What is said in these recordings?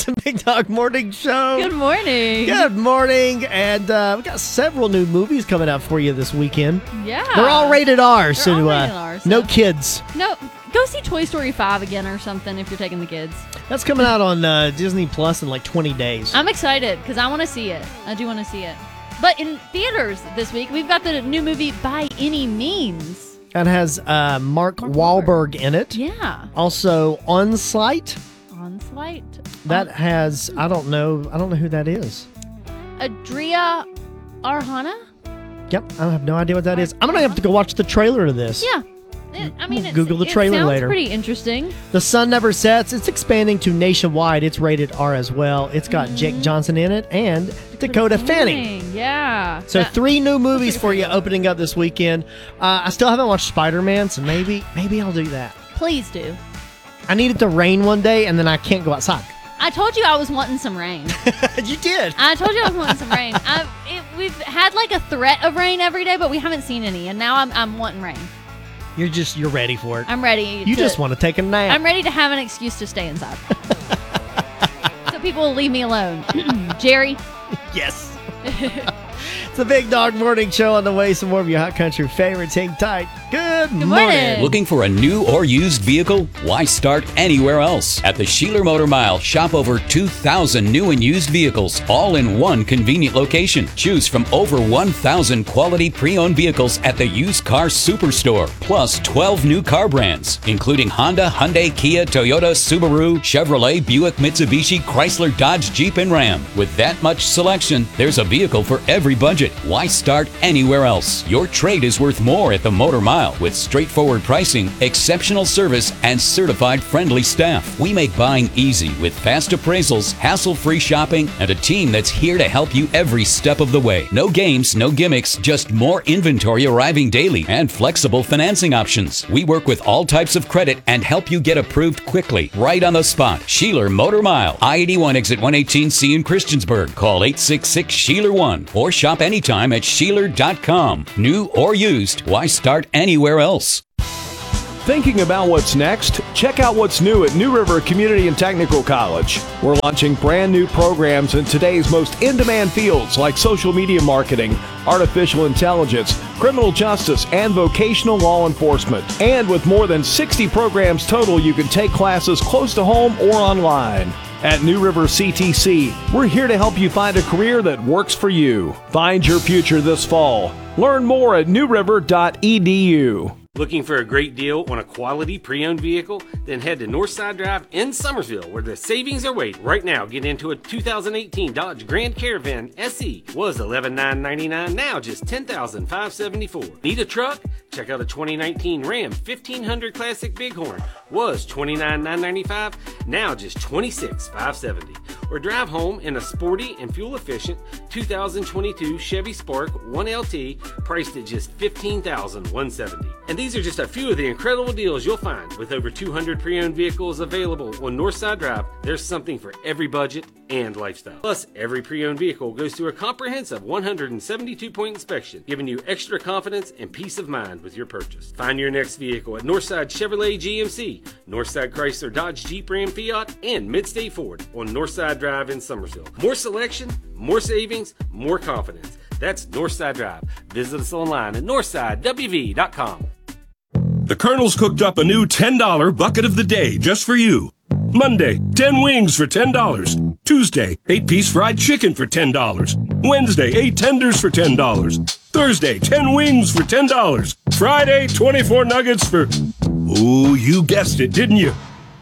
It's the Big Dog Morning Show. Good morning. Good morning. And we got several new movies coming out for you this weekend. Yeah. They're all rated R, They're so, all rated R, so no kids. No, go see Toy Story 5 again or something if you're taking the kids. That's coming out on Disney Plus in like 20 days. I'm excited because I want to see it. I do want to see it. But in theaters this week, we've got the new movie By Any Means. That has Mark Wahlberg in it. Yeah. Also, On Sight. On Sight. That has, I don't know who that is. Adria Arjona? Yep, I have no idea what that is. I'm going to have to go watch the trailer to this. Yeah. Google the trailer sounds later. Pretty interesting. The Sun Never Sets. It's expanding to nationwide. It's rated R as well. It's got Jake Johnson in it and Dakota Fanning. Yeah. So 3 new movies for you opening up this weekend. I still haven't watched Spider-Man, so maybe I'll do that. Please do. I need it to rain one day, and then I can't go outside. I told you I was wanting some rain. You did. I told you I was wanting some rain. We've had like a threat of rain every day, but we haven't seen any, and now I'm wanting rain. You're ready for it. I'm ready. You just want to take a nap. I'm ready to have an excuse to stay inside. So people will leave me alone. Jerry? Yes. It's the Big Dog Morning Show on the way. Some more of your hot country favorites. Hang tight. Good morning. Looking for a new or used vehicle? Why start anywhere else? At the Sheeler Motor Mile, shop over 2,000 new and used vehicles, all in one convenient location. Choose from over 1,000 quality pre-owned vehicles at the Used Car Superstore, plus 12 new car brands, including Honda, Hyundai, Kia, Toyota, Subaru, Chevrolet, Buick, Mitsubishi, Chrysler, Dodge, Jeep, and Ram. With that much selection, there's a vehicle for every budget. Why start anywhere else? Your trade is worth more at the Motor Mile with straightforward pricing, exceptional service, and certified friendly staff. We make buying easy with fast appraisals, hassle-free shopping, and a team that's here to help you every step of the way. No games, no gimmicks, just more inventory arriving daily and flexible financing options. We work with all types of credit and help you get approved quickly, right on the spot. Sheeler Motor Mile, I-81 exit 118C in Christiansburg. Call 866-SHEELER1 or shop anytime at Sheeler.com. New or used, why start anywhere else? Thinking about what's next? Check out what's new at New River Community and Technical College. We're launching brand new programs in today's most in-demand fields like social media marketing, artificial intelligence, criminal justice, and vocational law enforcement. And with more than 60 programs total, you can take classes close to home or online. At New River CTC, we're here to help you find a career that works for you. Find your future this fall. Learn more at newriver.edu. Looking for a great deal on a quality pre-owned vehicle? Then head to Northside Drive in Summersville where the savings are waiting. Right now, get into a 2018 Dodge Grand Caravan SE. Was $11,999, now just $10,574. Need a truck? Check out a 2019 Ram 1500 Classic Bighorn. Was $29,995, now just $26,570. Or drive home in a sporty and fuel-efficient 2022 Chevy Spark 1LT priced at just $15,170. And these are just a few of the incredible deals you'll find. With over 200 pre-owned vehicles available on Northside Drive, there's something for every budget and lifestyle. Plus, every pre-owned vehicle goes through a comprehensive 172-point inspection, giving you extra confidence and peace of mind with your purchase. Find your next vehicle at Northside Chevrolet GMC, Northside Chrysler Dodge Jeep Ram Fiat, and Midstate Ford on Northside Drive in Summersville. More selection, more savings, more confidence. That's Northside Drive. Visit us online at northsidewv.com. The Colonel's cooked up a new $10 bucket of the day just for you. Monday, 10 wings for $10. Tuesday, 8-piece fried chicken for $10. Wednesday, 8 tenders for $10. Thursday, 10 wings for $10. Friday, 24 nuggets for... Ooh, you guessed it, didn't you?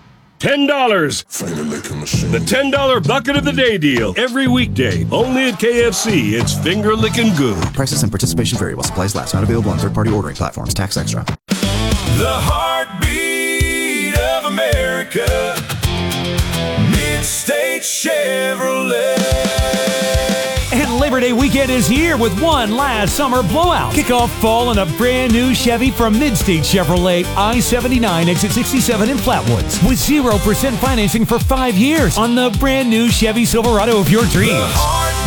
$10. The $10 bucket of the day deal. Every weekday. Only at KFC. It's finger licking good. Prices and participation vary while supplies last. Not available on third-party ordering platforms. Tax extra. The heartbeat of America. Midstate Chevrolet. And Labor Day weekend is here with one last summer blowout. Kick off fall in a brand new Chevy from Midstate Chevrolet, I-79, exit 67 in Flatwoods. With 0% financing for 5 years on the brand new Chevy Silverado of your dreams.